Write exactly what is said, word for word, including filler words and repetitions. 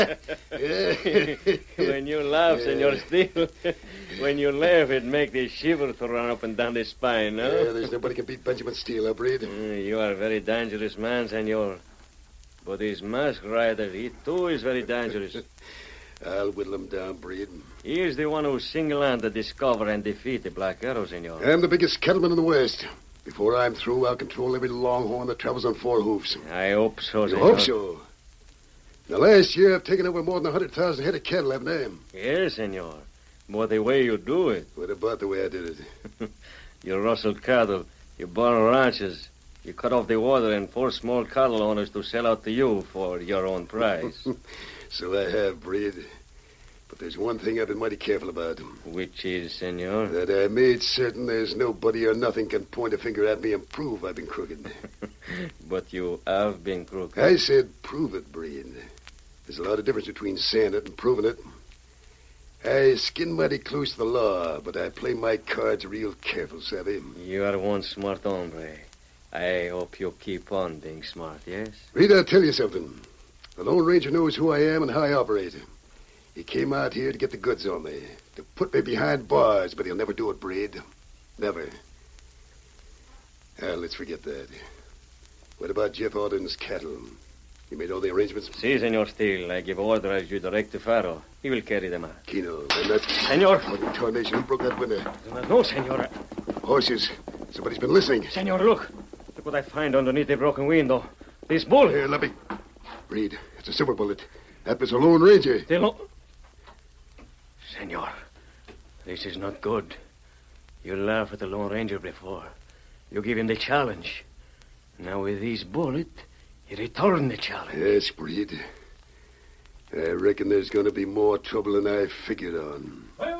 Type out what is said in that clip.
When you laugh, Senor Steele, when you laugh, it makes the shiver to run up and down the spine, no? Yeah, there's nobody can beat Benjamin Steele, huh, Breed? Mm, you are a very dangerous man, Senor. But this masked rider, he too is very dangerous. I'll whittle him down, Breed. He is the one who single-handed discover and defeat the Black Arrow, Senor. I'm the biggest cattleman in the West. Before I'm through, I'll control every longhorn that travels on four hoofs. I hope so, You Senor. hope so? Now, last year, I've taken over more than one hundred thousand head of cattle, haven't I? Yes, Senor. But the way you do it. What about the way I did it? You rustled cattle. You burn ranches. You cut off the water and force small cattle owners to sell out to you for your own price. So I have, Breed. But there's one thing I've been mighty careful about. Which is, Senor? That I made certain there's nobody or nothing can point a finger at me and prove I've been crooked. But you have been crooked. I said prove it, Breed. There's a lot of difference between saying it and proving it. I skin mighty close to the law, but I play my cards real careful, savvy? You are one smart hombre. I hope you keep on being smart, yes? Reed, I'll tell you something. The Lone Ranger knows who I am and how I operate. He came out here to get the goods on me, to put me behind bars, but he'll never do it, Breed. Never. Now, let's forget that. What about Jeff Alden's cattle? You made all the arrangements? Si, Senor Steele. I give order as you direct to Faro. He will carry them out. Kino, and that... Senor! What in tarnation? Who broke that window? No, Senor. Horses. Somebody's been listening. Senor, look. Look what I find underneath the broken window. This bull. Here, let me... Reed, it's a silver bullet. That was a Lone Ranger. The lo... Senor, this is not good. You laughed at the Lone Ranger before. You give him the challenge. Now with this bullet, you return the challenge. Yes, Breed. I reckon there's going to be more trouble than I figured on.